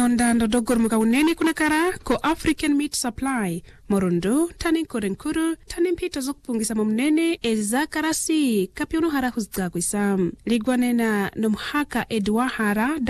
Nonda ndodogor mga unene kuna kara ko African Meat Supply. Morondo, tanin korenkuru, tanin pita zukpungisa mamnene eza karasi kapiono hara huzgagwisam. Ligwanena nomhaka edwa hara